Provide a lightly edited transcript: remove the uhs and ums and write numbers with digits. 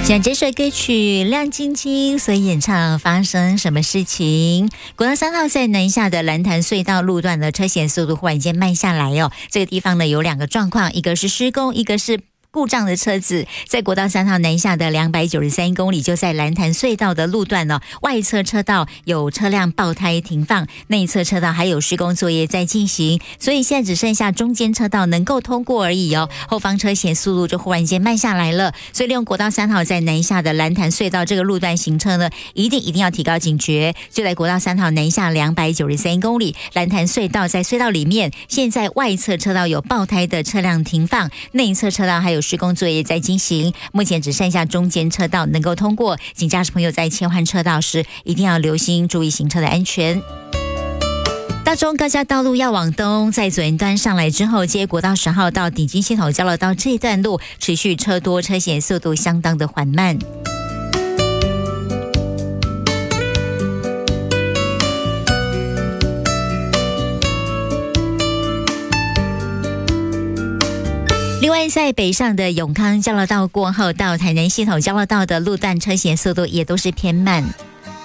想这首歌曲亮晶晶所演唱发生什么事情？国道3号在南下的蓝潭隧道路段的车险速度忽然间慢下来哦。这个地方呢有两个状况，一个是施工，一个是故障的车子。在国道3号南下的293公里，就在蓝潭隧道的路段呢，外侧车道有车辆爆胎停放，内侧车道还有施工作业在进行，所以现在只剩下中间车道能够通过而已哦。后方车险速度就忽然间慢下来了，所以利用国道3号在南下的蓝潭隧道这个路段行车呢，一定要提高警觉。就在国道3号南下293公里，蓝潭隧道在隧道里面，现在外侧车道有爆胎的车辆停放，内侧车道还有施工作业在进行，目前只剩下中间车道能够通过，请驾驶朋友在切换车道时一定要留心注意行车的安全。大中高架道路要往东，在左营端上来之后，接国道10号到顶金系统交流道这段路持续车多，车险速度相当的缓慢。另外，在北上的永康交流道过后到台南系统交流道的路段车险速度也都是偏慢。